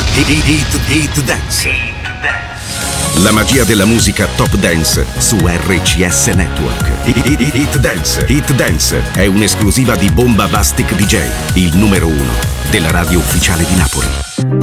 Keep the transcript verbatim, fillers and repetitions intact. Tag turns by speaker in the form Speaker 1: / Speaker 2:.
Speaker 1: Hit, hit Dance. La magia della musica Top Dance su R C S Network. Hit, hit Dance. Hit Dance è un'esclusiva di Bomba Bastic D J, il numero uno della radio ufficiale di Napoli.